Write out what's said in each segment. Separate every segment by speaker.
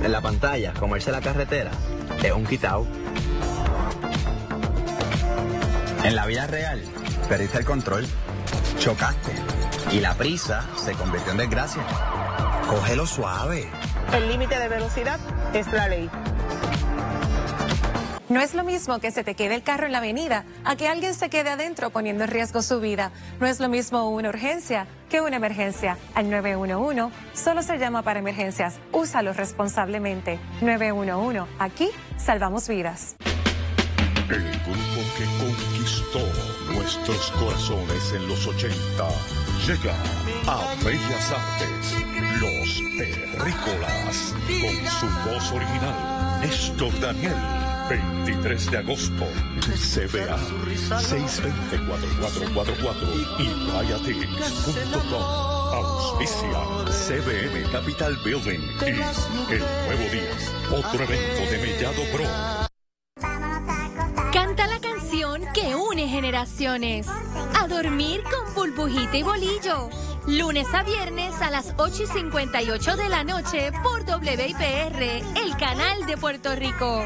Speaker 1: En la pantalla, comerse la carretera es un quitao. En la vida real, perdiste el control, chocaste y la prisa se convirtió en desgracia. Cógelo suave.
Speaker 2: El límite de velocidad es la ley.
Speaker 3: No es lo mismo que se te quede el carro en la avenida a que alguien se quede adentro poniendo en riesgo su vida. No es lo mismo una urgencia que una emergencia. Al 911 solo se llama para emergencias. Úsalo responsablemente. 911. Aquí salvamos vidas.
Speaker 4: El grupo que conquistó nuestros corazones en los 80 llega a Bellas Artes, Los Terrícolas, con su voz original, Néstor Daniel. 23 de agosto, CBA 620-4444 y viatix.com. Auspicia CBN Capital Building y El Nuevo Día, otro evento de Mellado Pro.
Speaker 5: Canta la canción que une generaciones. A dormir con burbujita y bolillo. Lunes a viernes a las 8:58 de la noche por WIPR, el canal de Puerto Rico.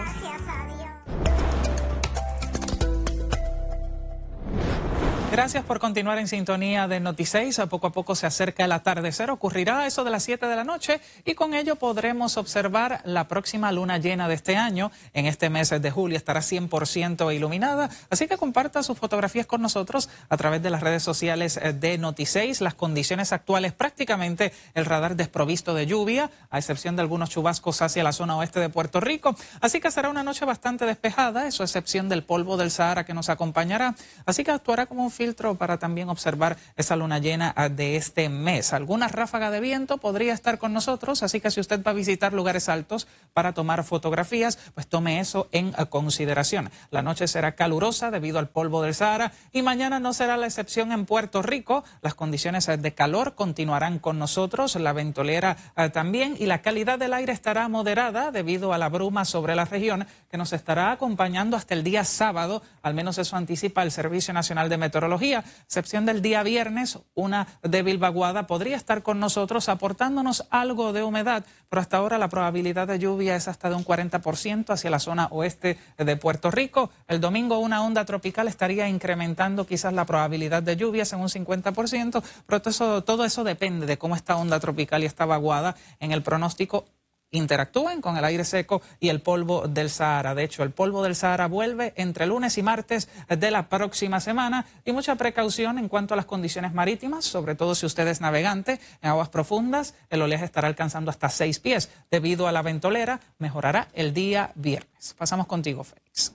Speaker 6: Gracias por continuar en sintonía de Noti6. A poco se acerca el atardecer. Ocurrirá a eso de las 7 de la noche y con ello podremos observar la próxima luna llena de este año. En este mes de julio estará 100% iluminada. Así que comparta sus fotografías con nosotros a través de las redes sociales de Noti6. Las condiciones actuales, prácticamente el radar desprovisto de lluvia, a excepción de algunos chubascos hacia la zona oeste de Puerto Rico. Así que será una noche bastante despejada, eso a excepción del polvo del Sahara que nos acompañará. Así que actuará como un filtro para también observar esa luna llena de este mes. Alguna ráfaga de viento podría estar con nosotros, así que si usted va a visitar lugares altos para tomar fotografías, pues tome eso en consideración. La noche será calurosa debido al polvo del Sahara y mañana no será la excepción en Puerto Rico. Las condiciones de calor continuarán con nosotros, la ventolera también, y la calidad del aire estará moderada debido a la bruma sobre la región que nos estará acompañando hasta el día sábado, al menos eso anticipa el Servicio Nacional de Meteorología. Excepción del día viernes, una débil vaguada podría estar con nosotros aportándonos algo de humedad, pero hasta ahora la probabilidad de lluvia es hasta de un 40% hacia la zona oeste de Puerto Rico. El domingo una onda tropical estaría incrementando quizás la probabilidad de lluvias en un 50%, pero todo eso depende de cómo esta onda tropical y esta vaguada en el pronóstico interactúen con el aire seco y el polvo del Sahara. De hecho, el polvo del Sahara vuelve entre lunes y martes de la próxima semana y mucha precaución en cuanto a las condiciones marítimas, sobre todo si usted es navegante en aguas profundas. El oleaje estará alcanzando hasta 6 pies. Debido a la ventolera, mejorará el día viernes. Pasamos contigo, Félix.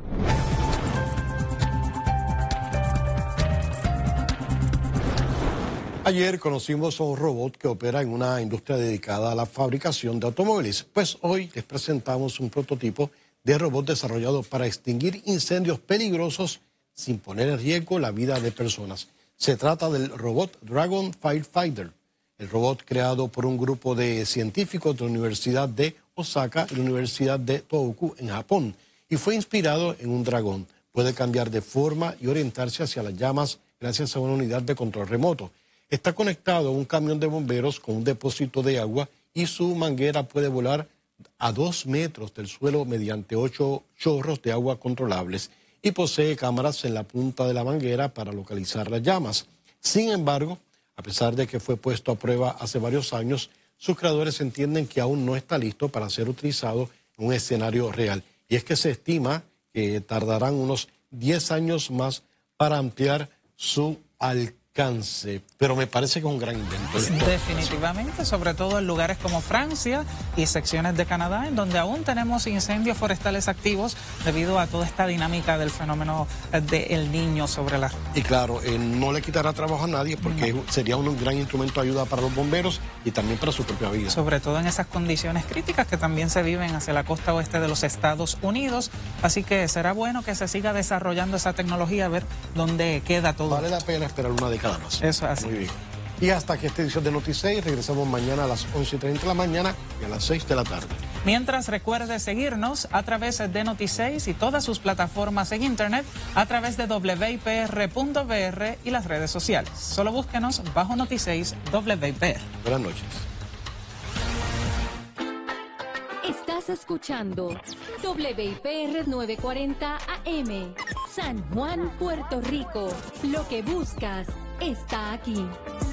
Speaker 7: Ayer conocimos a un robot que opera en una industria dedicada a la fabricación de automóviles. Pues hoy les presentamos un prototipo de robot desarrollado para extinguir incendios peligrosos sin poner en riesgo la vida de personas. Se trata del robot Dragon Firefighter. El robot creado por un grupo de científicos de la Universidad de Osaka y la Universidad de Tohoku en Japón y fue inspirado en un dragón. Puede cambiar de forma y orientarse hacia las llamas gracias a una unidad de control remoto. Está conectado a un camión de bomberos con un depósito de agua y su manguera puede volar a 2 metros del suelo mediante 8 chorros de agua controlables y posee cámaras en la punta de la manguera para localizar las llamas. Sin embargo, a pesar de que fue puesto a prueba hace varios años, sus creadores entienden que aún no está listo para ser utilizado en un escenario real. Y es que se estima que tardarán unos 10 años más para ampliar su alcance. Pero me parece que es un gran invento.
Speaker 6: Definitivamente, sobre todo en lugares como Francia y secciones de Canadá, en donde aún tenemos incendios forestales activos debido a toda esta dinámica del fenómeno del Niño sobre la...
Speaker 7: Y claro, no le quitará trabajo a nadie porque sería un gran instrumento de ayuda para los bomberos y también para su propia vida.
Speaker 6: Sobre todo en esas condiciones críticas que también se viven hacia la costa oeste de los Estados Unidos. Así que será bueno que se siga desarrollando esa tecnología, a ver dónde queda todo.
Speaker 7: Vale la pena esperar una década más.
Speaker 6: Eso es así.
Speaker 7: Muy bien. Y hasta que esta edición de Noti6, regresamos mañana a las 11:30 de la mañana y a las 6 de la tarde.
Speaker 6: Mientras, recuerde seguirnos a través de Noti6 y todas sus plataformas en internet, a través de wipr.br y las redes sociales. Solo búsquenos bajo Noti6 WIPR.
Speaker 7: Buenas noches.
Speaker 5: Estás escuchando WIPR 940 AM, San Juan, Puerto Rico. Lo que buscas está aquí.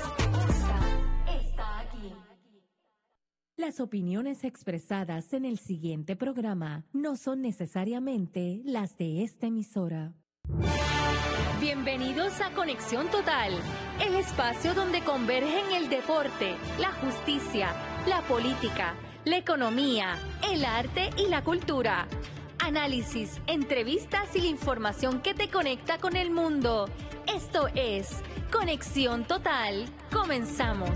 Speaker 5: Las opiniones expresadas en el siguiente programa no son necesariamente las de esta emisora. Bienvenidos a Conexión Total, el espacio donde convergen el deporte, la justicia, la política, la economía, el arte y la cultura. Análisis, entrevistas y la información que te conecta con el mundo. Esto es Conexión Total. Comenzamos.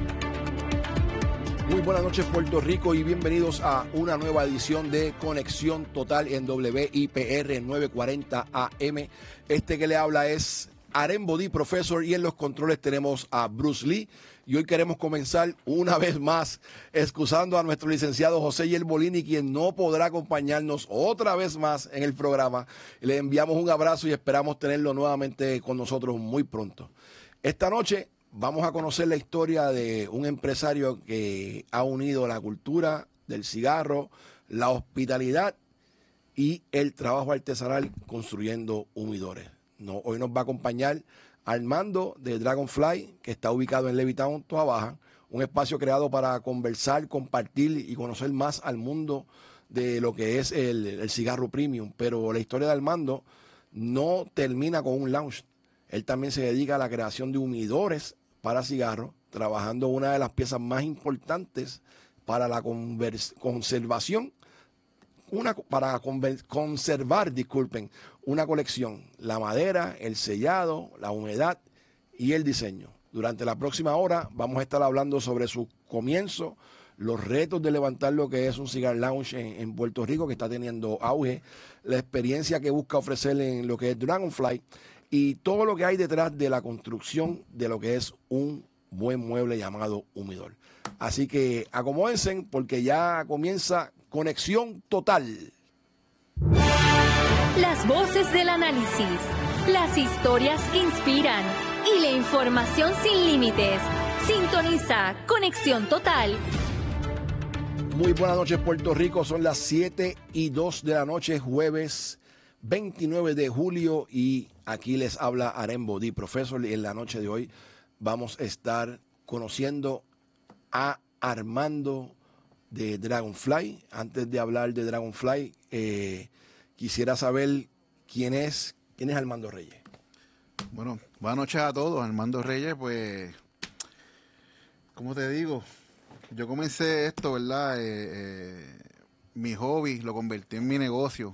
Speaker 8: Muy buenas noches, Puerto Rico, y bienvenidos a una nueva edición de Conexión Total en WIPR 940 AM. Este que le habla es Arenbo D. Professor, y en los controles tenemos a Bruce Lee. Y hoy queremos comenzar una vez más excusando a nuestro licenciado José Yerbolini, quien no podrá acompañarnos otra vez más en el programa. Le enviamos un abrazo y esperamos tenerlo nuevamente con nosotros muy pronto. Esta noche vamos a conocer la historia de un empresario que ha unido la cultura del cigarro, la hospitalidad y el trabajo artesanal construyendo humidores. Hoy nos va a acompañar Armando de Dragonfly, que está ubicado en Levittown, Toa Baja, un espacio creado para conversar, compartir y conocer más al mundo de lo que es el cigarro premium. Pero la historia de Armando no termina con un lounge. Él también se dedica a la creación de humidores para cigarros, trabajando una de las piezas más importantes para la conservación, conservar, una colección: la madera, el sellado, la humedad y el diseño. Durante la próxima hora vamos a estar hablando sobre su comienzo, los retos de levantar lo que es un cigar lounge en Puerto Rico, que está teniendo auge, la experiencia que busca ofrecer en lo que es Dragonfly y todo lo que hay detrás de la construcción de lo que es un buen mueble llamado humidor. Así que acomódense porque ya comienza Conexión Total.
Speaker 5: Las voces del análisis, las historias que inspiran y la información sin límites. Sintoniza Conexión Total.
Speaker 8: Muy buenas noches, Puerto Rico. Son las 7:02 de la noche, jueves 29 de julio, y aquí les habla Arenbo D. Professor. Y en la noche de hoy vamos a estar conociendo a Armando de Dragonfly. Antes de hablar de Dragonfly, quisiera saber quién es Armando Reyes.
Speaker 9: Bueno, buenas noches a todos. Armando Reyes, pues, ¿cómo te digo? Yo comencé esto, ¿verdad? Mi hobby lo convertí en mi negocio.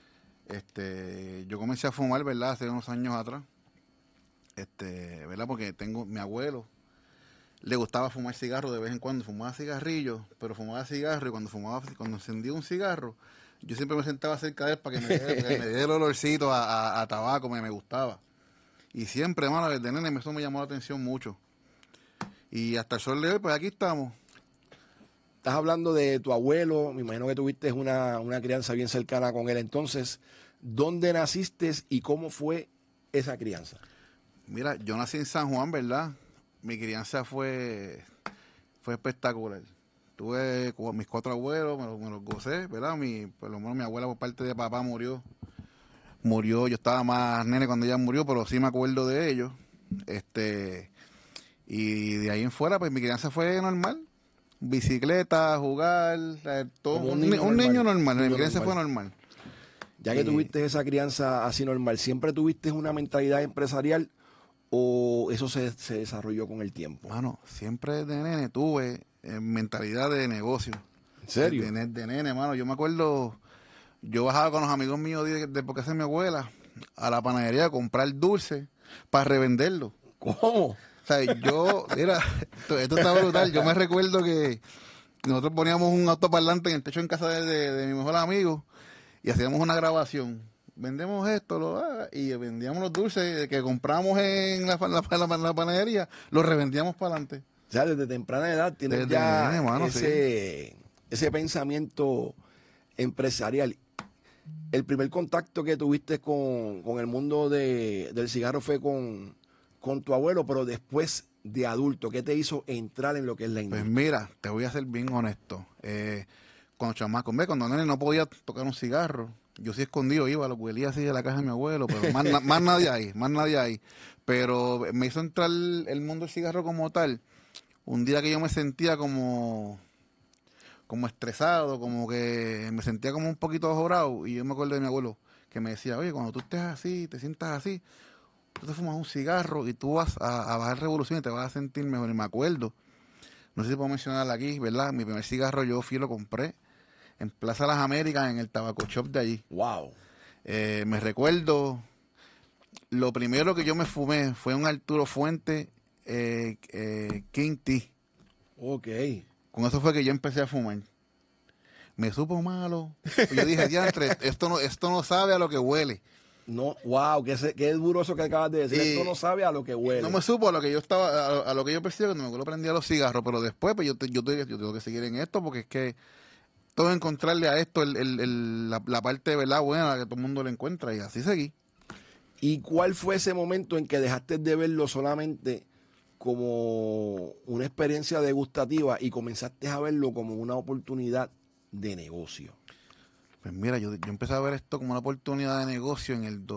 Speaker 9: Yo comencé a fumar, ¿verdad? Hace unos años atrás. ¿Verdad? Porque tengo mi abuelo, le gustaba fumar cigarro de vez en cuando, fumaba cigarrillos, pero fumaba cigarro, y cuando encendía un cigarro, yo siempre me sentaba cerca de él para que me diera el olorcito a tabaco, me gustaba. Y siempre, hermano, desde nene eso me llamó la atención mucho. Y hasta el sol de hoy, pues aquí estamos.
Speaker 8: Estás hablando de tu abuelo, me imagino que tuviste una crianza bien cercana con él. Entonces, ¿dónde naciste y cómo fue esa crianza?
Speaker 9: Mira, yo nací en San Juan, ¿verdad? Mi crianza fue espectacular. Tuve mis 4 abuelos, me los gocé, ¿verdad? Por lo menos mi abuela por parte de papá murió, yo estaba más nene cuando ella murió, pero sí me acuerdo de ellos. Y de ahí en fuera, pues mi crianza fue normal. Bicicleta, jugar, todo. Un niño normal, mi crianza fue normal.
Speaker 8: Ya que tuviste esa crianza así normal, ¿siempre tuviste una mentalidad empresarial o eso se desarrolló con el tiempo?
Speaker 9: Mano, siempre de nene tuve mentalidad de negocio.
Speaker 8: ¿En serio?
Speaker 9: De nene, mano. Yo me acuerdo, yo bajaba con los amigos míos de porque es mi abuela, a la panadería a comprar dulce para revenderlo.
Speaker 8: ¿Cómo?
Speaker 9: O sea, mira, esto está brutal. Yo me recuerdo que nosotros poníamos un autoparlante en el techo en casa de mi mejor amigo y hacíamos una grabación. Vendemos esto, y vendíamos los dulces que compramos en la panadería, los revendíamos para adelante.
Speaker 8: O sea, desde temprana edad tienes ese pensamiento empresarial. El primer contacto que tuviste con el mundo del cigarro fue con tu abuelo, pero después de adulto, ¿qué te hizo entrar en lo que es la industria?
Speaker 9: Pues mira, te voy a ser bien honesto. cuando chamaco, cuando nene no podía tocar un cigarro, yo sí escondido iba, lo huelía así de la casa de mi abuelo, pero más nadie ahí. Pero me hizo entrar el mundo del cigarro como tal, un día que yo me sentía como estresado, como que me sentía como un poquito ajorado, y yo me acuerdo de mi abuelo que me decía, oye, cuando tú estés así, te sientas así, tú te fumas un cigarro y tú vas a bajar revolución y te vas a sentir mejor. Y me acuerdo, no sé si puedo mencionar aquí, ¿verdad? Mi primer cigarro yo fui y lo compré en Plaza Las Américas, en el tabaco shop de allí.
Speaker 8: Wow.
Speaker 9: Me recuerdo, lo primero que yo me fumé fue un Arturo Fuente King Tea.
Speaker 8: Ok.
Speaker 9: Con eso fue que yo empecé a fumar. Me supo malo. Yo dije, diantre, esto no sabe a lo que huele.
Speaker 8: No, wow, qué duro eso que acabas de decir. Esto no sabe a lo que huele.
Speaker 9: No me supo a lo que yo estaba, a lo que yo percibía cuando me acuerdo prendía los cigarros, pero después pues yo tengo que seguir en esto porque es que tengo que encontrarle a esto la parte de verdad buena que todo el mundo le encuentra, y así seguí.
Speaker 8: ¿Y cuál fue ese momento en que dejaste de verlo solamente como una experiencia degustativa y comenzaste a verlo como una oportunidad de negocio?
Speaker 9: Pues mira, yo empecé a ver esto como una oportunidad de negocio en el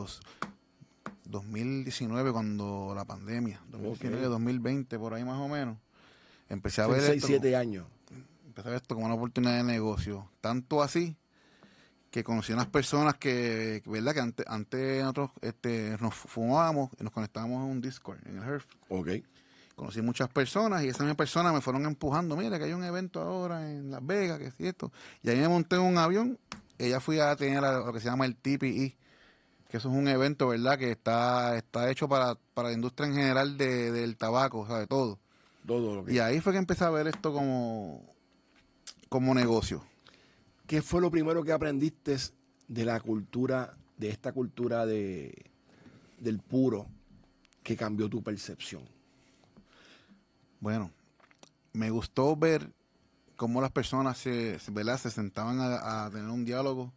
Speaker 9: 2019, cuando la pandemia, 2019, 2020, por ahí más o menos. Empecé a ver
Speaker 8: 6-7 años.
Speaker 9: Empecé a ver esto como una oportunidad de negocio. Tanto así que conocí a unas personas que ¿verdad? Que antes nosotros nos fumábamos y nos conectábamos en un Discord, en el Herf.
Speaker 8: Ok.
Speaker 9: Conocí muchas personas y esas mismas personas me fueron empujando. Mira, que hay un evento ahora en Las Vegas, que es cierto. Y ahí me monté en un avión. Ella fui a tener lo que se llama el TPE, que eso es un evento, ¿verdad? Que está hecho para la industria en general del tabaco, o sea, de todo.
Speaker 8: Todo lo que...
Speaker 9: Y ahí fue que empecé a ver esto como negocio.
Speaker 8: ¿Qué fue lo primero que aprendiste de la cultura, de esta cultura del puro, que cambió tu percepción?
Speaker 9: Bueno, me gustó ver cómo las personas ¿verdad? Se sentaban a tener un diálogo,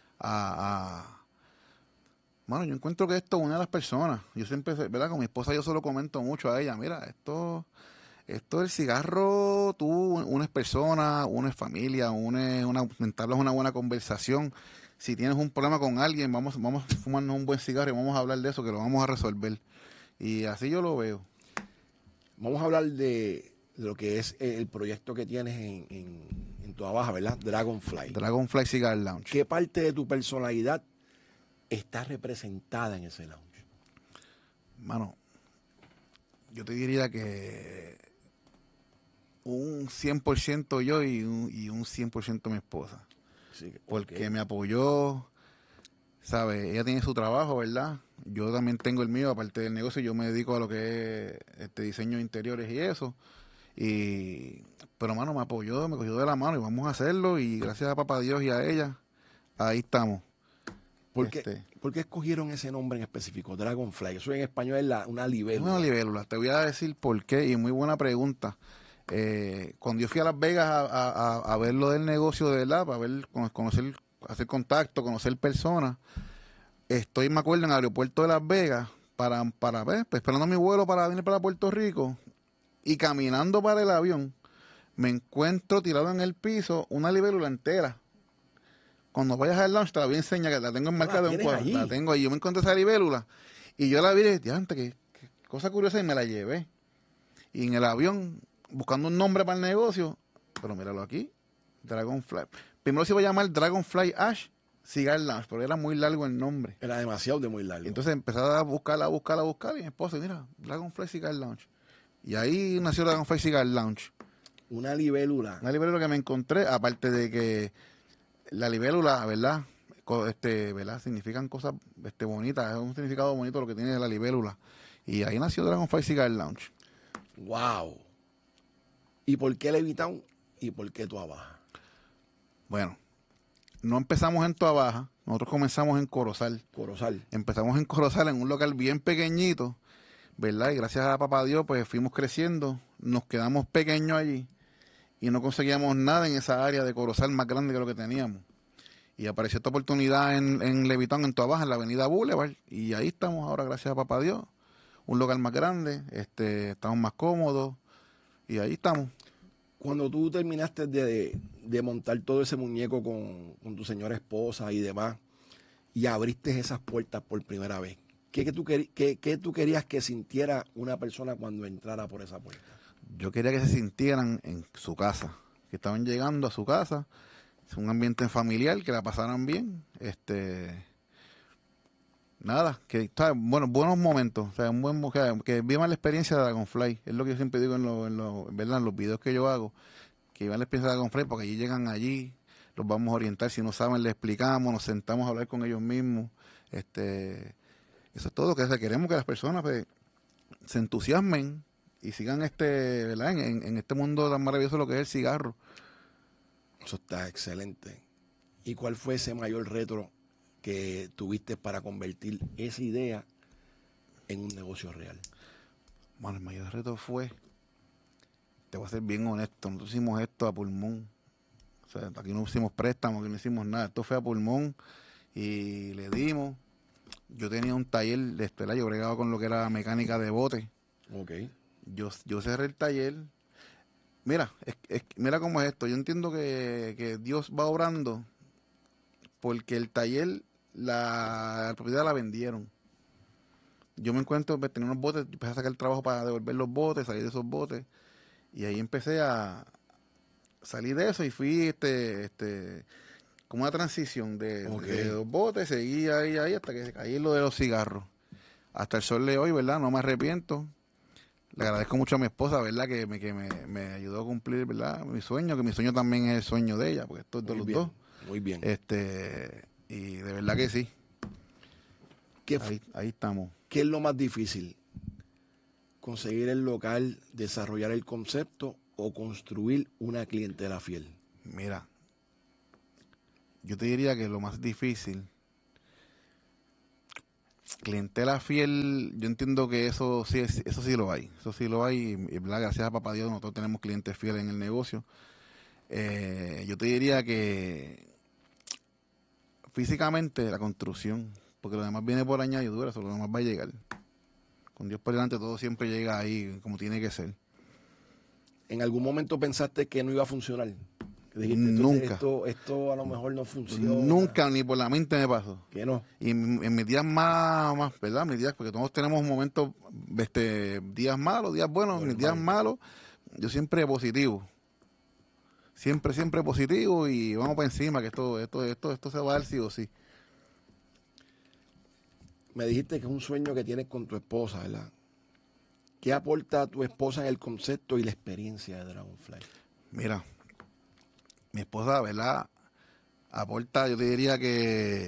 Speaker 9: Bueno, yo encuentro que esto une a las personas. Yo siempre, ¿verdad? Con mi esposa yo se lo comento mucho a ella. Mira, esto del cigarro, tú unes personas, unes familia, entablas una buena conversación. Si tienes un problema con alguien, vamos a fumarnos un buen cigarro y vamos a hablar de eso, que lo vamos a resolver. Y así yo lo veo.
Speaker 8: Vamos a hablar de lo que es el proyecto que tienes en Toa Baja, ¿verdad? Dragonfly.
Speaker 9: Dragonfly Cigar Lounge.
Speaker 8: ¿Qué parte de tu personalidad está representada en ese lounge?
Speaker 9: Mano, yo te diría que un 100% yo y un 100% mi esposa.
Speaker 8: Sí,
Speaker 9: porque me apoyó, ¿sabes? Ella tiene su trabajo, ¿verdad? Yo también tengo el mío, aparte del negocio, yo me dedico a lo que es diseño de interiores y eso. Pero, mano, me apoyó, me cogió de la mano y vamos a hacerlo. Y gracias a papá Dios y a ella, ahí estamos.
Speaker 8: ¿Por qué escogieron ese nombre en específico, Dragonfly? Eso en español es una libélula.
Speaker 9: Una libélula. Te voy a decir por qué, y muy buena pregunta. Cuando yo fui a Las Vegas a ver lo del negocio de verdad, para ver, conocer, hacer contacto, conocer personas, me acuerdo, en el aeropuerto de Las Vegas, para ver, pues, esperando mi vuelo para venir para Puerto Rico, y caminando para el avión, me encuentro tirado en el piso una libélula entera. Cuando vayas al lounge te la voy a enseñar, que la tengo enmarcada en un cuadro. La tengo ahí. Yo me encontré esa libélula y yo la vi y dije, qué cosa curiosa, y me la llevé. Y en el avión, buscando un nombre para el negocio, pero míralo aquí, Dragonfly. Primero se iba a llamar Dragonfly Ash Cigar Lounge, pero era muy largo el nombre.
Speaker 8: Era demasiado muy largo.
Speaker 9: Entonces empecé a buscar, y mi esposa, mira, Dragonfly Cigar Lounge. Y ahí nació Dragonfly Cigar Lounge.
Speaker 8: Una libélula.
Speaker 9: Una libélula que me encontré, aparte de que la libélula, ¿verdad? ¿Verdad? Significan cosas bonitas, es un significado bonito lo que tiene la libélula. Y ahí nació Dragonfly Cigar Lounge.
Speaker 8: ¡Wow! ¿Y por qué Levitown y por qué Toa Baja?
Speaker 9: Bueno, no empezamos en Toa Baja, nosotros comenzamos en Corozal. Empezamos en Corozal, en un local bien pequeñito, ¿verdad? Y gracias a papá Dios, pues fuimos creciendo, nos quedamos pequeños allí y no conseguíamos nada en esa área de Corozal más grande que lo que teníamos. Y apareció esta oportunidad en Levitown, en Toa Baja, en la avenida Boulevard, y ahí estamos ahora, gracias a papá Dios. Un local más grande, estamos más cómodos, y ahí estamos.
Speaker 8: Cuando tú terminaste de montar todo ese muñeco con tu señora esposa y demás, y abriste esas puertas por primera vez, ¿qué tú querías que sintiera una persona cuando entrara por esa puerta?
Speaker 9: Yo quería que se sintieran en su casa, que estaban llegando a su casa, es un ambiente familiar, que la pasaran bien, nada, que bueno, buenos momentos, o sea, que vivan la experiencia de Dragonfly, es lo que yo siempre digo en los videos que yo hago, que vivan la experiencia de Dragonfly, porque allí llegan allí, los vamos a orientar, si no saben les explicamos, nos sentamos a hablar con ellos mismos, eso es todo, que queremos que las personas pues, se entusiasmen y sigan ¿verdad? En este mundo tan maravilloso lo que es el cigarro.
Speaker 8: Eso está excelente. ¿Y cuál fue ese mayor reto que tuviste para convertir esa idea en un negocio real?
Speaker 9: Bueno, el mayor reto fue, te voy a ser bien honesto, nosotros hicimos esto a pulmón. O sea, aquí no hicimos préstamos, aquí no hicimos nada. Esto fue a pulmón y le dimos. Yo tenía un taller de ¿verdad? Yo bregaba con lo que era mecánica de bote.
Speaker 8: Okay.
Speaker 9: Yo cerré el taller. Mira, mira cómo es esto. Yo entiendo que Dios va obrando porque el taller, la propiedad la vendieron. Yo me encuentro, tenía unos botes, empecé a sacar el trabajo para devolver los botes, salir de esos botes. Y ahí empecé a salir de eso y fui como una transición de los botes, seguí ahí hasta que se caí lo de los cigarros. Hasta el sol de hoy, ¿verdad? No me arrepiento. Le agradezco mucho a mi esposa, ¿verdad? Que me ayudó a cumplir, ¿verdad? Mi sueño, que mi sueño también es el sueño de ella, porque esto es de los dos.
Speaker 8: Muy bien.
Speaker 9: Y de verdad que sí. Ahí estamos.
Speaker 8: ¿Qué es lo más difícil? ¿Conseguir el local, desarrollar el concepto o construir una clientela fiel?
Speaker 9: Mira, yo te diría que lo más difícil, clientela fiel, yo entiendo que eso sí lo hay. Eso sí lo hay, y ¿verdad? Gracias a papá Dios nosotros tenemos clientes fieles en el negocio. Yo te diría que físicamente la construcción, porque lo demás viene por añadidura, eso lo demás va a llegar. Con Dios por delante todo siempre llega ahí como tiene que ser.
Speaker 8: ¿En algún momento pensaste que no iba a funcionar? Dijiste,
Speaker 9: nunca.
Speaker 8: Esto a lo mejor no funciona.
Speaker 9: Nunca, ni por la mente me pasó.
Speaker 8: ¿Qué no?
Speaker 9: Y en mis días más, ¿verdad? Mis días, porque todos tenemos momentos, días malos, días buenos, mis días malos, yo siempre positivo. Siempre positivo y vamos para encima, que esto se va a dar sí o sí.
Speaker 8: Me dijiste que es un sueño que tienes con tu esposa, ¿verdad? ¿Qué aporta tu esposa en el concepto y la experiencia de Dragonfly?
Speaker 9: Mira, mi esposa, ¿verdad? Aporta, yo te diría que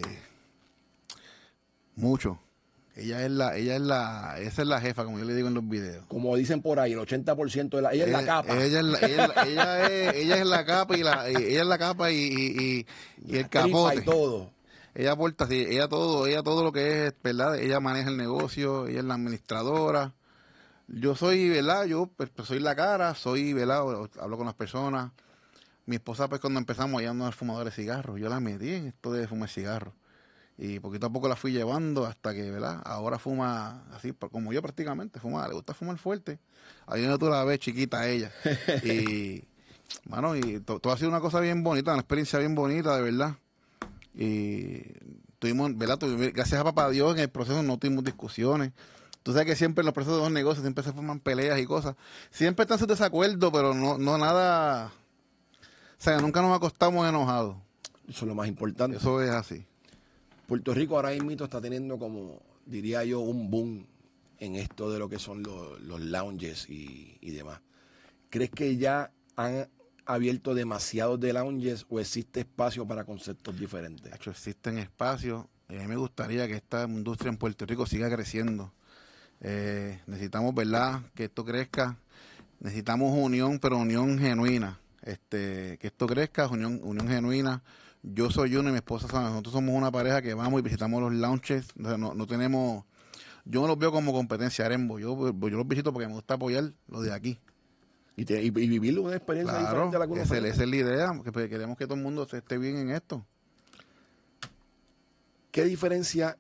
Speaker 9: mucho. Esa es la jefa, como yo le digo en los videos.
Speaker 8: Como dicen por ahí, el 80% ella es la capa.
Speaker 9: Ella es la capa ella es la capa y el capote.
Speaker 8: Y todo.
Speaker 9: Ella aporta, sí, ella todo lo que es, ¿verdad? Ella maneja el negocio, ella es la administradora. Yo soy, ¿verdad? Yo pues, soy la cara, ¿verdad? Hablo con las personas. Mi esposa, pues cuando empezamos, ella no es fumadora de cigarros. Yo la metí en esto de fumar cigarros. Y poquito a poco la fui llevando hasta que, ¿verdad? Ahora fuma así, como yo prácticamente, le gusta fumar fuerte. Ahí donde tú la ves, chiquita ella. Y, mano, todo ha sido una cosa bien bonita, una experiencia bien bonita, de verdad. Y tuvimos, ¿verdad? Gracias a papá Dios, en el proceso no tuvimos discusiones. Tú sabes que siempre en los procesos de los negocios siempre se forman peleas y cosas. Siempre están sus desacuerdos, pero no nada. O sea, nunca nos acostamos enojados.
Speaker 8: Eso es lo más importante.
Speaker 9: Eso es así.
Speaker 8: Puerto Rico ahora mismo está teniendo como, diría yo, un boom en esto de lo que son los lounges y demás. ¿Crees que ya han abierto demasiados de lounges o existe espacio para conceptos diferentes?
Speaker 9: De hecho, existen espacios. A mí me gustaría que esta industria en Puerto Rico siga creciendo. Necesitamos, ¿verdad?, que esto crezca. Necesitamos unión, pero unión genuina. Que esto crezca, unión genuina. Yo soy uno y mi esposa, nosotros somos una pareja que vamos y visitamos los lounges. No tenemos, yo no los veo como competencia, Arembo. Yo los visito porque me gusta apoyar lo de aquí.
Speaker 8: Y vivir una experiencia diferente a la que uno
Speaker 9: esa es la idea, que queremos que todo el mundo esté bien en esto.
Speaker 8: ¿Qué diferencia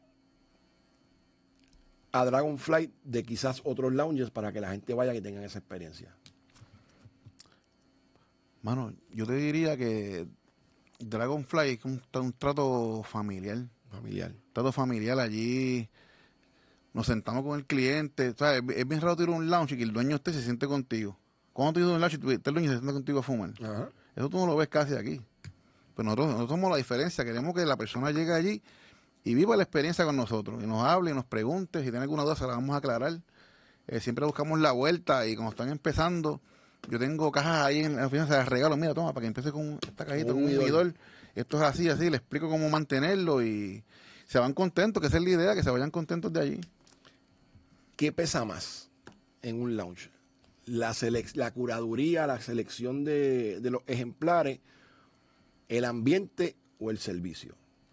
Speaker 8: a Dragonfly de quizás otros lounges para que la gente vaya y tengan esa experiencia?
Speaker 9: Mano, yo te diría que Dragonfly es un trato familiar. Trato familiar allí. Nos sentamos con el cliente. ¿Sabes? Es bien raro ir a un lounge y que el dueño se siente contigo. Cuando tú ir a un lounge y el dueño se siente contigo a fumar.
Speaker 8: Ajá.
Speaker 9: Eso tú no lo ves casi aquí. Pero nosotros somos la diferencia. Queremos que la persona llegue allí y viva la experiencia con nosotros. Y nos hable, y nos pregunte. Si tiene alguna duda, se la vamos a aclarar. Siempre buscamos la vuelta y cuando están empezando, yo tengo cajas ahí en la oficina, se las regalo. Mira, toma, para que empiece con esta cajita, con un medidor. Esto es así, le explico cómo mantenerlo y se van contentos, que esa es la idea, que se vayan contentos de allí.
Speaker 8: ¿Qué pesa más en un lounge? La curaduría, la selección de los ejemplares, el ambiente o el servicio.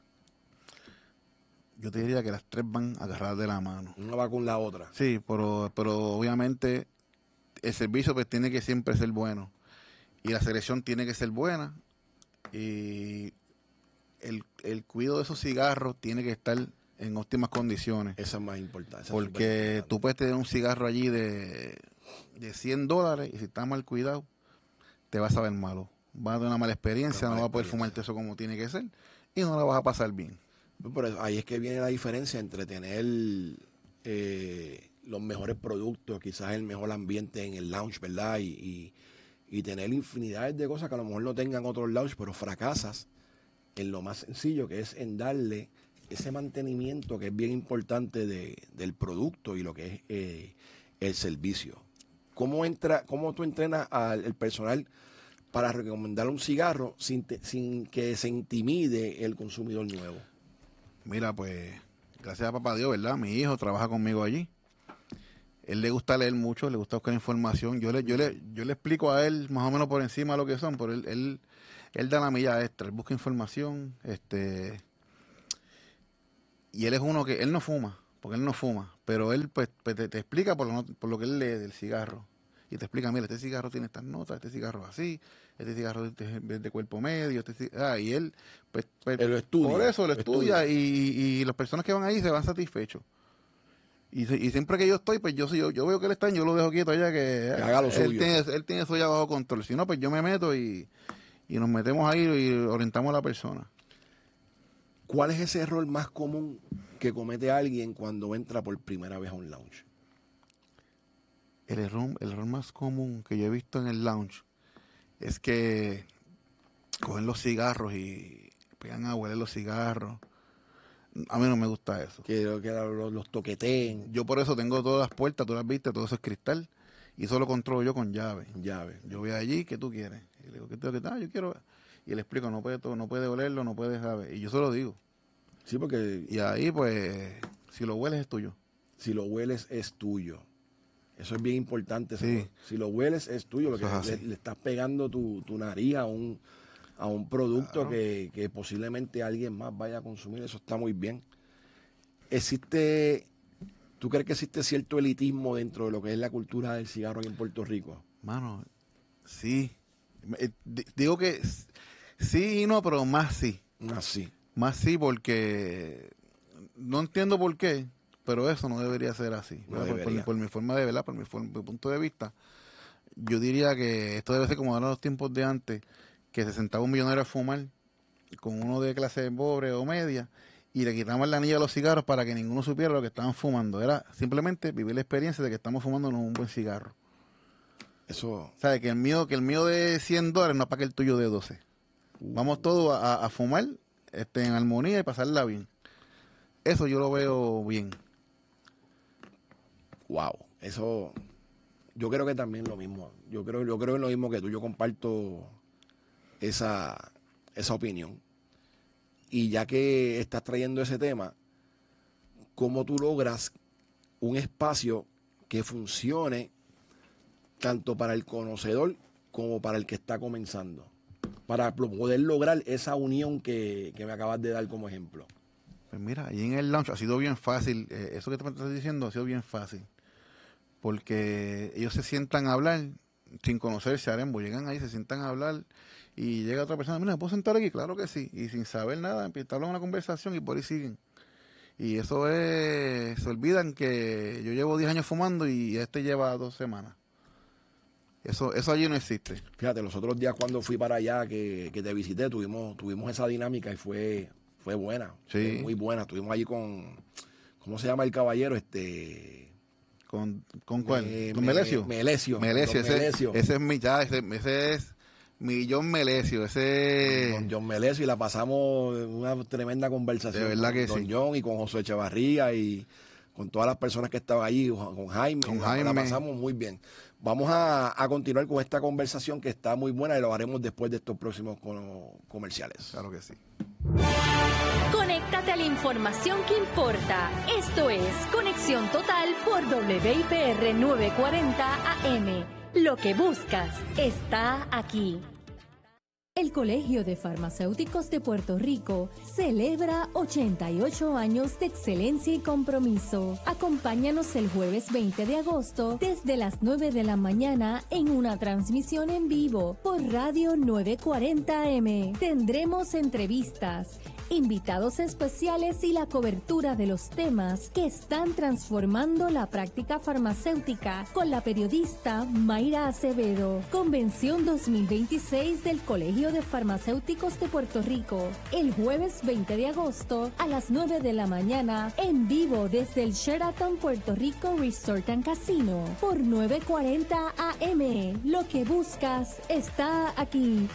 Speaker 9: Yo te diría que las tres van agarradas de la mano.
Speaker 8: Una va con la otra.
Speaker 9: Sí, pero obviamente el servicio pues tiene que siempre ser bueno y la selección tiene que ser buena y el cuidado de esos cigarros tiene que estar en óptimas condiciones.
Speaker 8: Esa es más importante.
Speaker 9: Porque tú puedes tener un cigarro allí de $100 y si está mal cuidado te vas a ver malo. Vas a tener una mala experiencia, no vas a poder fumarte eso como tiene que ser y no la vas a pasar bien.
Speaker 8: Por eso, ahí es que viene la diferencia entre tener los mejores productos, quizás el mejor ambiente en el lounge, ¿verdad? Y tener infinidades de cosas que a lo mejor no tengan otros lounge, pero fracasas en lo más sencillo, que es en darle ese mantenimiento que es bien importante del producto y lo que es el servicio. ¿Cómo tú entrenas al personal para recomendar un cigarro sin que se intimide el consumidor nuevo?
Speaker 9: Mira, pues, gracias a papá Dios, ¿verdad? Mi hijo trabaja conmigo allí. Él le gusta leer mucho, le gusta buscar información. Yo le explico a él más o menos por encima lo que son, pero él da la milla extra, él busca información, y él es uno que, él no fuma, pero él pues te explica por lo que él lee del cigarro. Y te explica, mira, este cigarro tiene estas notas, este cigarro así, este cigarro es de cuerpo medio, y él, pues
Speaker 8: él lo estudia.
Speaker 9: Por eso lo estudia y las personas que van ahí se van satisfechos. Y siempre que yo estoy, pues yo veo que él está, yo lo dejo quieto allá, que
Speaker 8: haga lo suyo.
Speaker 9: Él tiene eso ya bajo control. Si no, pues yo me meto y nos metemos ahí y orientamos a la persona.
Speaker 8: ¿Cuál es ese error más común que comete alguien cuando entra por primera vez a un lounge?
Speaker 9: El error más común que yo he visto en el lounge es que cogen los cigarros y pegan a hueler los cigarros. A mí no me gusta eso.
Speaker 8: Que los toqueteen.
Speaker 9: Yo por eso tengo todas las puertas, tú las viste, todo eso es cristal. Y eso lo controlo yo con llave. Yo voy allí, ¿qué tú quieres? Y le digo, ¿qué yo quiero? Y le explico, no puede olerlo, no puede saber. Y yo se lo digo.
Speaker 8: Sí, porque...
Speaker 9: Y ahí, pues, si lo hueles es tuyo.
Speaker 8: Si lo hueles es tuyo. Eso es bien importante.
Speaker 9: Sí.
Speaker 8: Si lo hueles es tuyo, porque le estás pegando tu nariz a un producto, claro, que posiblemente alguien más vaya a consumir. Eso está muy bien. ¿Tú crees que existe cierto elitismo dentro de lo que es la cultura del cigarro aquí en Puerto Rico?
Speaker 9: Mano, sí. Digo que sí y no, pero más sí. Más sí, porque no entiendo por qué, pero eso no debería ser así.
Speaker 8: No debería.
Speaker 9: Por mi forma de verla, por mi punto de vista, yo diría que esto debe ser como eran los tiempos de antes, que se sentaba un millonario a fumar con uno de clase pobre o media y le quitaban la anilla a los cigarros para que ninguno supiera lo que estaban fumando. Era simplemente vivir la experiencia de que estamos fumándonos un buen cigarro.
Speaker 8: Eso...
Speaker 9: O sea, que el mío de $100 no es para que el tuyo de 12. Vamos todos a fumar en armonía y pasarla bien. Eso yo lo veo bien.
Speaker 8: Wow, eso yo creo que también lo mismo. Yo creo que es lo mismo que tú. Yo comparto esa opinión. Y ya que estás trayendo ese tema, ¿cómo tú logras un espacio que funcione tanto para el conocedor como para el que está comenzando? Para poder lograr esa unión que me acabas de dar como ejemplo.
Speaker 9: Pues mira, ahí en el lounge ha sido bien fácil. Eso que te estás diciendo ha sido bien fácil. Porque ellos se sientan a hablar sin conocerse a Arembo. Llegan ahí, se sientan a hablar y llega otra persona. Mira, ¿puedo sentar aquí? Claro que sí. Y sin saber nada, empiezan una conversación y por ahí siguen. Y eso es... Se olvidan que yo llevo 10 años fumando y este lleva 2 semanas. Eso allí no existe.
Speaker 8: Fíjate, los otros días cuando fui para allá, que te visité, tuvimos esa dinámica y fue buena.
Speaker 9: Sí.
Speaker 8: Fue muy buena. Estuvimos allí con, ¿cómo se llama el caballero?
Speaker 9: ¿Con cuál? ¿Con Melesio?
Speaker 8: Melesio.
Speaker 9: Ese es mi ya, ese es mi John Melesio,
Speaker 8: Con John Melesio, y la pasamos una tremenda conversación.
Speaker 9: De verdad que
Speaker 8: con
Speaker 9: sí.
Speaker 8: John y con José Echevarría y con todas las personas que estaban allí, con Jaime. La pasamos muy bien. Vamos a continuar con esta conversación que está muy buena y lo haremos después de estos próximos comerciales.
Speaker 9: Claro que sí.
Speaker 5: Conéctate a la información que importa. Esto es Conexión Total por WIPR 940 AM. Lo que buscas está aquí. El Colegio de Farmacéuticos de Puerto Rico celebra 88 años de excelencia y compromiso. Acompáñanos el jueves 20 de agosto desde las 9 de la mañana en una transmisión en vivo por Radio 940M. Tendremos entrevistas, invitados especiales y la cobertura de los temas que están transformando la práctica farmacéutica con la periodista Mayra Acevedo. Convención 2026 del Colegio de Farmacéuticos de Puerto Rico, el jueves 20 de agosto a las 9 de la mañana en vivo desde el Sheraton Puerto Rico Resort and Casino por 940 AM. Lo que buscas está aquí.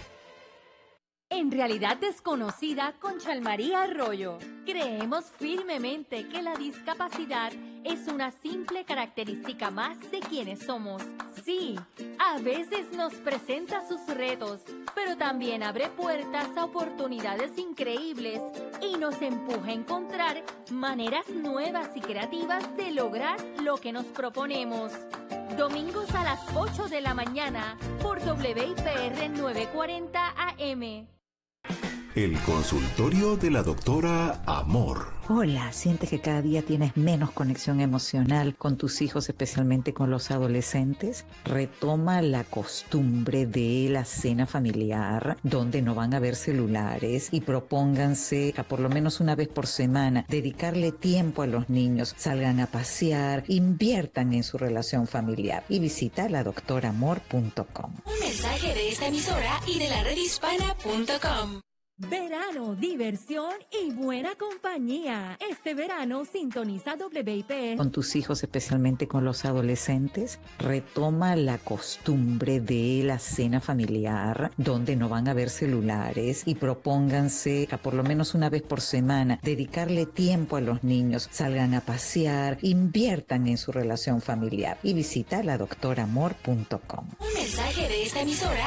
Speaker 5: En Realidad Desconocida con Chalmaría Arroyo, creemos firmemente que la discapacidad es una simple característica más de quienes somos. Sí, a veces nos presenta sus retos, pero también abre puertas a oportunidades increíbles y nos empuja a encontrar maneras nuevas y creativas de lograr lo que nos proponemos. Domingos a las 8 de la mañana por WIPR 940 AM.
Speaker 10: El consultorio de la doctora Amor.
Speaker 11: Hola, ¿sientes que cada día tienes menos conexión emocional con tus hijos, especialmente con los adolescentes? Retoma la costumbre de la cena familiar, donde no van a haber celulares, y propónganse a por lo menos una vez por semana dedicarle tiempo a los niños, salgan a pasear, inviertan en su relación familiar y visita ladoctoramor.com.
Speaker 12: Un mensaje de esta emisora y de la redhispana.com.
Speaker 5: Verano, diversión y buena compañía. Este verano sintoniza WIPR.
Speaker 11: Con tus hijos, especialmente con los adolescentes, retoma la costumbre de la cena familiar, donde no van a haber celulares, y propónganse a por lo menos una vez por semana dedicarle tiempo a los niños, salgan a pasear, inviertan en su relación familiar y visita ladoctoramor.com.
Speaker 12: Un mensaje de esta emisora